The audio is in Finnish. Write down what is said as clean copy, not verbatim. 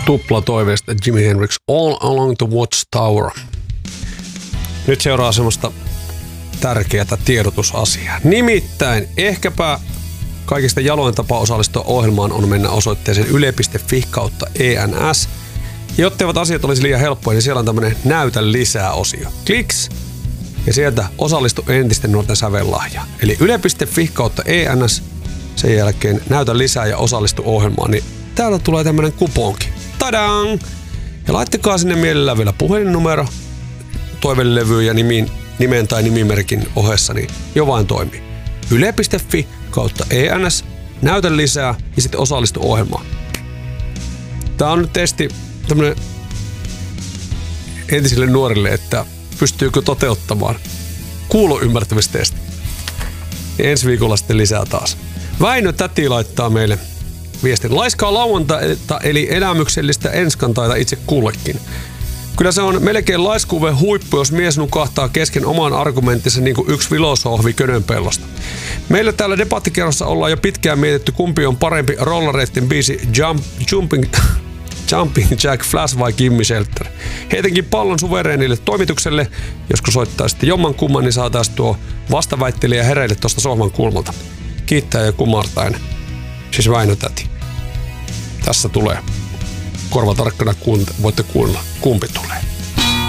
Tupla toiveesta Jimi Hendrix All Along the Watchtower. Nyt seuraa semmoista tärkeää tiedotusasiaa. Nimittäin ehkäpä kaikista jaloin tapa osallistua ohjelmaan on mennä osoitteeseen yle.fi/ENS. Jotteivät asiat olisi liian helppoja, niin siellä on tämmönen näytä lisää -osio. Kliks ja sieltä osallistu entisten nuorten sävellahjaan. Eli yle.fi/ENS, sen jälkeen näytä lisää ja osallistu ohjelmaan, niin täällä tulee tämmönen kuponki. Tadaan! Ja laittakaa sinne mielellään vielä puhelinnumero, toivelevy ja nimen tai nimimerkin ohessa, niin jo vain toimii. yle.fi/ENS, näytä lisää ja sitten osallistu ohjelmaan. Tää on nyt testi tämmönen entisille nuorille, että pystyykö toteuttamaan kuuloymmärtämistesti. Ja ensi viikolla sitten lisää taas. Väinö Täti laittaa meille viestin. Laiskaa lauantaita eli elämyksellistä enskantaita itse kullekin. Kyllä se on melkein laiskuuden huippu, jos mies nukahtaa kesken oman argumenttinsa niin kuin yksi filosofi Könönpellosta. Meillä täällä debattikerrossa ollaan jo pitkään mietitty, kumpi on parempi Rollareiden biisi Jumping Jack Flash vai Gimme Shelter. Heitinkin pallon suvereenille toimitukselle. Joskus soittaisitte jomman kumman, niin saataisiin tuo vastaväittelijä hereille tuosta sohvan kulmalta. Kiittää ja kumartaen. Siis Väinö Täti. Tässä tulee. Korva tarkkana voitte kuunnella, kumpi tulee.